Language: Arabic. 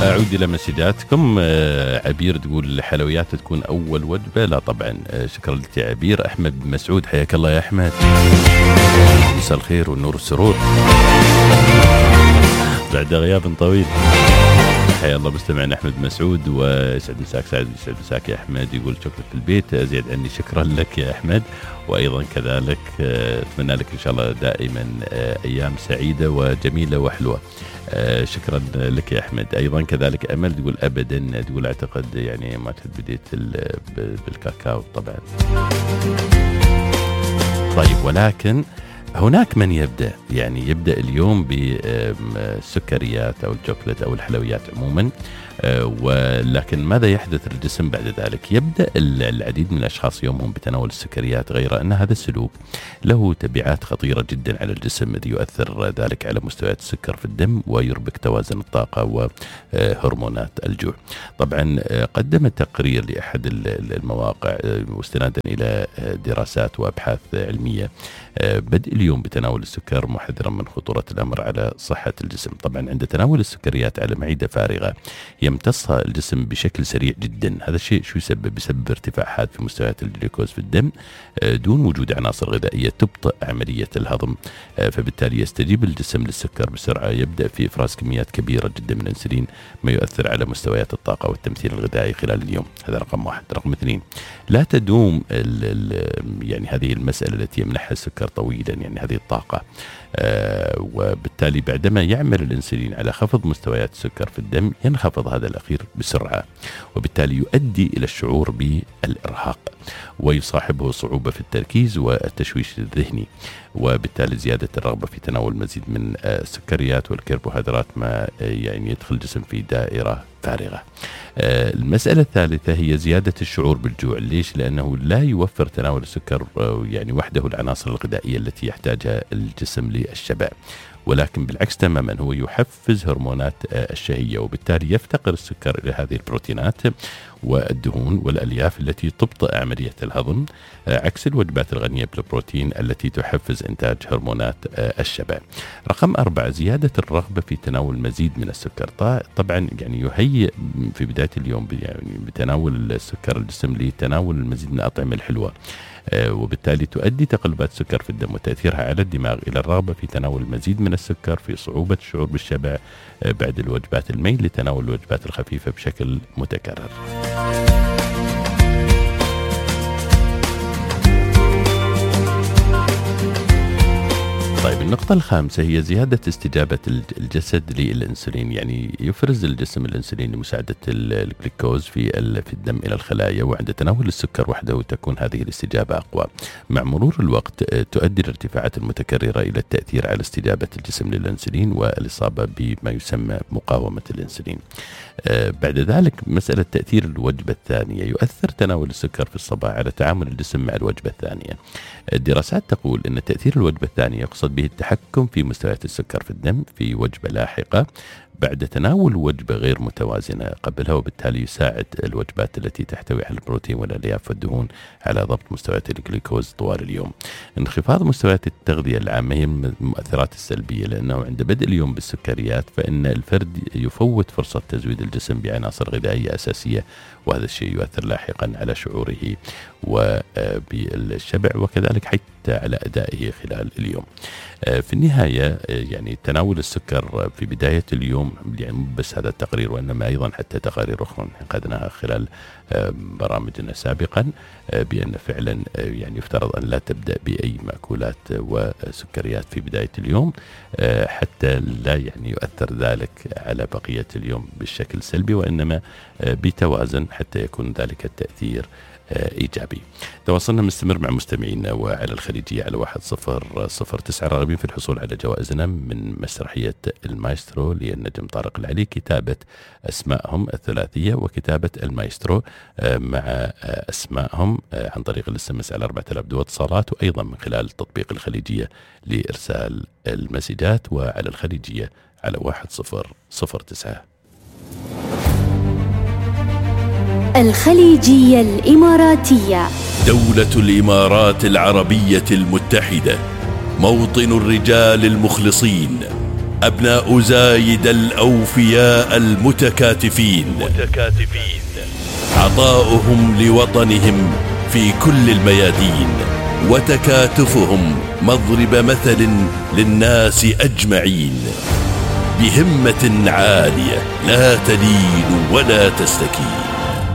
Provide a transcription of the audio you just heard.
أعود إلى مسجاتكم. عبير تقول الحلويات تكون أول وجبة. لا طبعا. شكرا لك يا عبير. أحمد بن مسعود حياك الله يا أحمد، مساء الخير والنور والسرور بعد غياب طويل. حيا الله مستمعنا أحمد بن مسعود، ويسعد مساك. سعد يسعد مساك يا أحمد. يقول شكرا في البيت زيد عني. شكرا لك يا أحمد، وأيضا كذلك أتمنى لك إن شاء الله دائما أيام سعيدة وجميلة وحلوة. شكرا لك يا أحمد. أيضا كذلك أمل تقول أبدا، تقول أعتقد يعني ما بديت بالكاكاو طبعا. طيب، ولكن هناك من يبدأ اليوم بالسكريات أو الشوكولات أو الحلويات عموما، ولكن ماذا يحدث للجسم بعد ذلك؟ يبدأ العديد من الأشخاص يومهم بتناول السكريات، غير أن هذا السلوك له تبعات خطيرة جدا على الجسم، إذ يؤثر ذلك على مستويات السكر في الدم ويربك توازن الطاقة وهرمونات الجوع. طبعا قدم تقرير لأحد المواقع واستنادا إلى دراسات وأبحاث علمية بدء اليوم بتناول السكر محذرا من خطورة الأمر على صحة الجسم. طبعا عند تناول السكريات على معدة فارغة يمتصها الجسم بشكل سريع جدا. هذا الشيء شو يسبب؟ بسبب ارتفاع حاد في مستويات الجلوكوز في الدم دون وجود عناصر غذائية تبطئ عملية الهضم، فبالتالي يستجيب الجسم للسكر بسرعة. يبدأ في إفراز كميات كبيرة جدا من الأنسولين، ما يؤثر على مستويات الطاقة والتمثيل الغذائي خلال اليوم. هذا رقم واحد. رقم اثنين، لا تدوم يعني هذه المسألة التي يمنحها السكر طويلا، يعني هذه الطاقة، وبالتالي بعدما يعمل الأنسولين على خفض مستويات السكر في الدم ينخفض هذا الأخير بسرعة، وبالتالي يؤدي إلى الشعور بالإرهاق، ويصاحبه صعوبة في التركيز والتشويش الذهني، وبالتالي زيادة الرغبة في تناول مزيد من السكريات والكربوهيدرات، ما يعني يدخل الجسم في دائرة فارغة. المسألة الثالثة هي زيادة الشعور بالجوع. ليش؟ لأنه لا يوفر تناول السكر يعني وحده العناصر الغذائية التي يحتاجها الجسم للشبع، ولكن بالعكس تماما هو يحفز هرمونات الشهية، وبالتالي يفتقر السكر إلى هذه البروتينات والدهون والألياف التي تبطئ عملية الهضم، عكس الوجبات الغنية بالبروتين التي تحفز إنتاج هرمونات الشبع. رقم 4، زيادة الرغبة في تناول مزيد من السكر. طبعا يعني يهيئ في بداية اليوم يعني بتناول السكر الجسم لتناول المزيد من الأطعمة الحلوة، وبالتالي تؤدي تقلبات السكر في الدم وتأثيرها على الدماغ إلى الرغبة في تناول المزيد من السكر، في صعوبة الشعور بالشبع بعد الوجبات، الميل لتناول الوجبات الخفيفة بشكل متكرر. طيب، النقطة الخامسة هي زيادة استجابة الجسد للأنسولين. يعني يفرز الجسم الأنسولين لمساعدة الجلوكوز في الدم إلى الخلايا، وعند تناول السكر وحده تكون هذه الاستجابة أقوى. مع مرور الوقت تؤدي الارتفاعات المتكررة إلى التأثير على استجابة الجسم للأنسولين والإصابة بما يسمى مقاومة الأنسولين. بعد ذلك مسألة تأثير الوجبة الثانية. يؤثر تناول السكر في الصباح على تعامل الجسم مع الوجبة الثانية. الدراسات تقول أن تأثير الوجبة الثانية يقصد به التحكم في مستويات السكر في الدم في وجبة لاحقة بعد تناول وجبة غير متوازنة قبلها، وبالتالي يساعد الوجبات التي تحتوي على البروتين والألياف والدهون على ضبط مستويات الجلوكوز طوال اليوم. انخفاض مستويات التغذية العامة هي من المؤثرات السلبية، لأنه عند بدء اليوم بالسكريات فإن الفرد يفوت فرصة تزويد الجسم بعناصر غذائية أساسية، وهذا الشيء يؤثر لاحقا على شعوره وبالشبع وكذلك حتى على أدائه خلال اليوم. في النهاية يعني تناول السكر في بداية اليوم، يعني مو بس هذا التقرير وإنما أيضا حتى تقارير أخرى أخذناها خلال برامجنا سابقا، بأن فعلا يعني يفترض أن لا تبدأ بأي مأكولات وسكريات في بداية اليوم حتى لا يعني يؤثر ذلك على بقية اليوم بالشكل سلبي، وإنما بتوازن حتى يكون ذلك التأثير إيجابي. تواصلنا مستمر مع مستمعينا وعلى الخليجية على 1009 راغبين في الحصول على جوائزنا من مسرحية المايسترو للنجم طارق العلي، كتابة أسمائهم الثلاثية وكتابة المايسترو مع أسمائهم عن طريق الاس على 4000 دول اتصالات، وأيضا من خلال تطبيق الخليجية لإرسال المسجات، وعلى الخليجية على 1009. الخليجية الإماراتية. دولة الإمارات العربية المتحدة، موطن الرجال المخلصين، أبناء زايد الأوفياء المتكاتفين، عطاؤهم لوطنهم في كل الميادين، وتكاتفهم مضرب مثل للناس أجمعين، بهمة عالية لا تلين ولا تستكين.